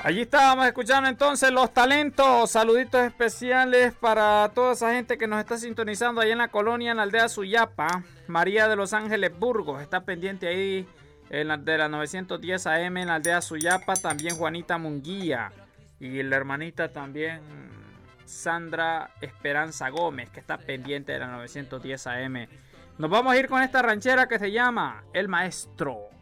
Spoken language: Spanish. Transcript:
Allí estábamos escuchando entonces los talentos. Saluditos especiales para toda esa gente que nos está sintonizando ahí en la colonia, en la aldea Suyapa. María de Los Ángeles Burgos está pendiente ahí de la 910 AM en la aldea Suyapa. También Juanita Munguía y la hermanita también Sandra Esperanza Gómez, que está pendiente de la 910 AM. Nos vamos a ir con esta ranchera que se llama El Maestro.